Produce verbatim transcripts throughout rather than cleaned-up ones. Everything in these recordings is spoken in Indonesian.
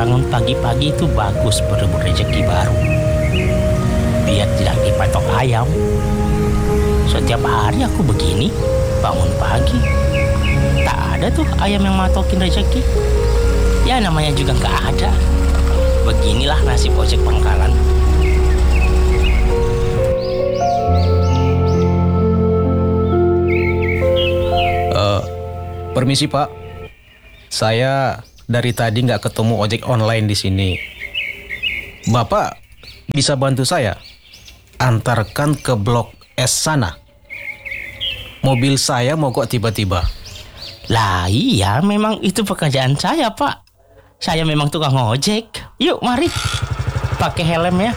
bangun pagi-pagi itu bagus berebut rezeki baru. Biar tidak dipatok ayam. Setiap hari aku begini, bangun pagi. Tak ada tuh ayam yang matokin rezeki. Ya namanya juga nggak ada. Beginilah nasib ojek pangkalan. Uh, permisi Pak, saya dari tadi nggak ketemu ojek online di sini. Bapak bisa bantu saya antarkan ke Blok S sana. Mobil saya mogok tiba-tiba. Lah iya, memang itu pekerjaan saya, Pak. Saya memang tukang ojek. Yuk, mari. Pakai helm ya.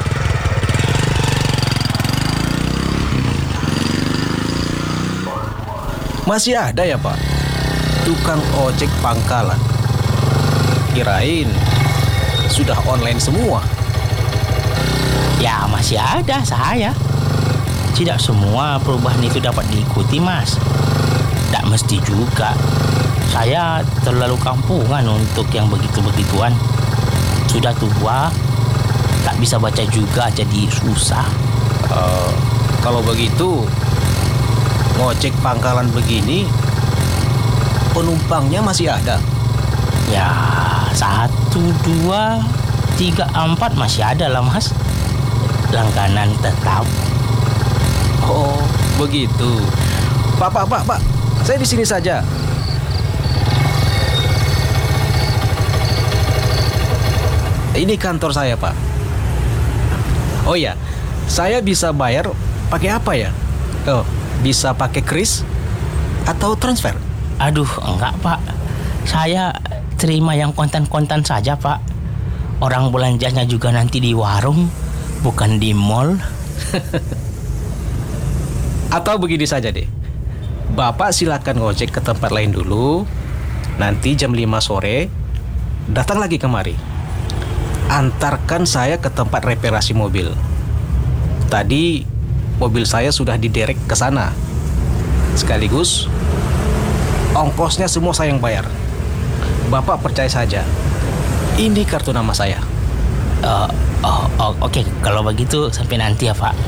Masih ada ya, Pak? Tukang ojek pangkalan. Kirain sudah online semua. Ya, masih ada saya. Tidak semua perubahan itu dapat diikuti, Mas. Tak mesti juga. Saya terlalu kampungan untuk yang begitu-begituan. Sudah tua, tak bisa baca juga, jadi susah. Uh, kalau begitu, ngojek pangkalan begini, penumpangnya masih ada? Ya, satu, dua, tiga, empat masih ada lah, Mas. Langganan tetap. Oh, begitu. Pak, Pak, Pak, Pak. Saya di sini saja. Ini kantor saya, Pak. Oh iya, saya bisa bayar pakai apa ya? Oh, bisa pakai kris atau transfer? Aduh, enggak, Pak. Saya terima yang kontan-kontan saja, Pak. Orang belanjanya juga nanti di warung, bukan di mall. Atau begini saja deh. Bapak silakan ngojek ke tempat lain dulu. Nanti jam lima sore datang lagi kemari. Antarkan saya ke tempat reparasi mobil. Tadi mobil saya sudah diderek ke sana. Sekaligus ongkosnya semua saya yang bayar. Bapak percaya saja. Ini kartu nama saya. Uh, oh, oh, Oke, okay. Kalau begitu sampai nanti ya, Pak.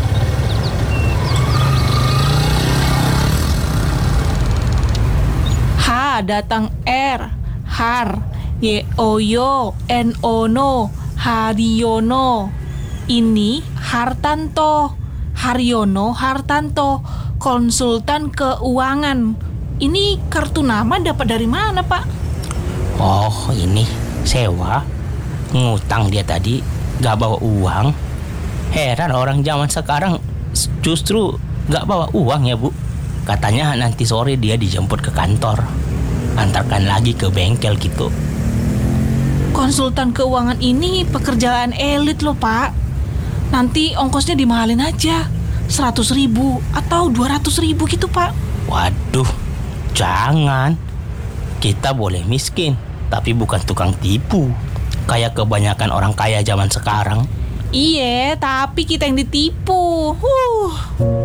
Ha, datang R. Har. Y O yo N O no. Haryono. Ini Hartanto. Haryono Hartanto, konsultan keuangan. Ini kartu nama dapat dari mana, Pak? Oh, ini sewa. Ngutang dia tadi, gak bawa uang. Heran orang zaman sekarang justru gak bawa uang ya, Bu. Katanya nanti sore dia dijemput ke kantor, antarkan lagi ke bengkel gitu. Konsultan keuangan ini pekerjaan elit loh, Pak. Nanti ongkosnya dimahalin aja, seratus ribu atau dua ratus ribu gitu, Pak. Waduh, jangan. Kita boleh miskin, tapi bukan tukang tipu, kayak kebanyakan orang kaya zaman sekarang. Iya, tapi kita yang ditipu. Huh.